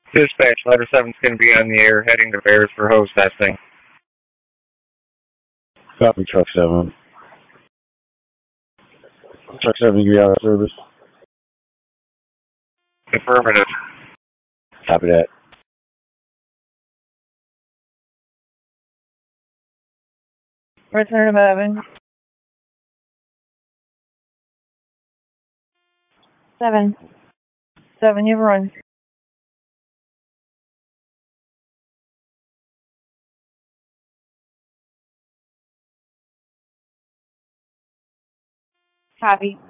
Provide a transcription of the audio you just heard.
Dispatch, Letter 7's going to be on the air heading to Bears for hose testing. Copy, Truck 7. Truck 7, you be out of service? Affirmative. Copy that. Return of Evan. 7. 7, you've run. Copy.